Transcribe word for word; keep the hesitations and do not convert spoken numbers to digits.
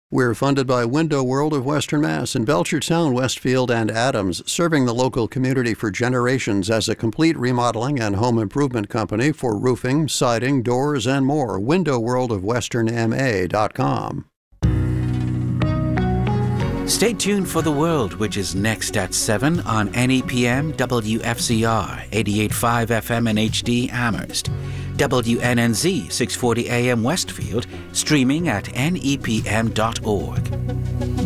We're funded by Window World of Western Mass in Belchertown, Westfield, and Adams, serving the local community for generations as a complete remodeling and home improvement company for roofing, siding, doors, and more. window world of western m a dot com. Stay tuned for The World, which is next at seven on N E P M W F C R, eighty-eight point five F M and H D Amherst, W N N Z six forty A M Westfield, streaming at N E P M dot org.